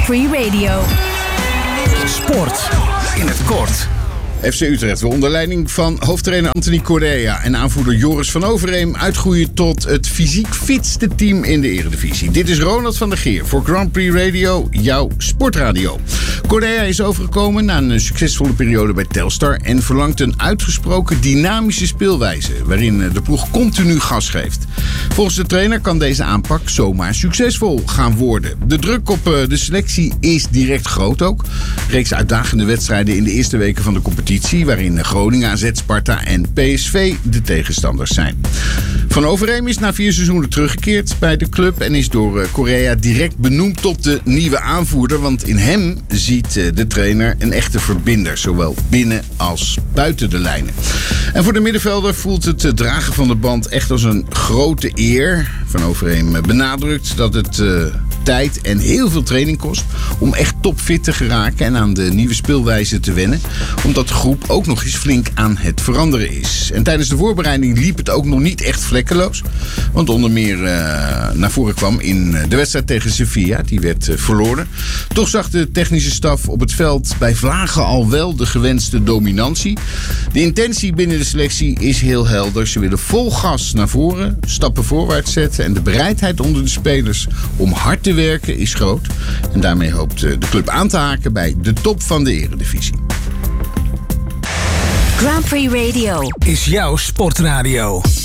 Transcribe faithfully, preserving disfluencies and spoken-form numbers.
Grand Prix Radio. Sport in het kort. F C Utrecht wil onder leiding van hoofdtrainer Anthony Correa en aanvoerder Joris van Overheem uitgroeien tot het fysiek fitste team in de Eredivisie. Dit is Ronald van der Geer voor Grand Prix Radio, jouw sportradio. Correa is overgekomen na een succesvolle periode bij Telstar en verlangt een uitgesproken dynamische speelwijze waarin de ploeg continu gas geeft. Volgens de trainer kan deze aanpak zomaar succesvol gaan worden. De druk op de selectie is direct groot ook. Reeks uitdagende wedstrijden in de eerste weken van de competitie, waarin Groningen, A Z, Sparta en P S V de tegenstanders zijn. Van Overheem is na vier seizoenen teruggekeerd bij de club en is door Correa direct benoemd tot de nieuwe aanvoerder, want in hem ziet de trainer een echte verbinder, zowel binnen als buiten de lijnen. En voor de middenvelder voelt het dragen van de band echt als een grote eer. Van Overheem benadrukt dat het uh, tijd en heel veel training kost om echt topfit te geraken en aan de nieuwe speelwijze te wennen, omdat de groep ook nog eens flink aan het veranderen is. En tijdens de voorbereiding liep het ook nog niet echt vlekkeloos, want onder meer uh, naar voren kwam in de wedstrijd tegen Sevilla, die werd uh, verloren. Toch zag de technische staf op het veld bij vlagen al wel de gewenste dominantie. De intentie binnen de selectie is heel helder. Ze willen vol gas naar voren, stappen voorwaarts zetten en de bereidheid onder de spelers om hard te werken is groot. En daarmee hoopt de club aan te haken bij de top van de Eredivisie. Grand Prix Radio Is jouw sportradio.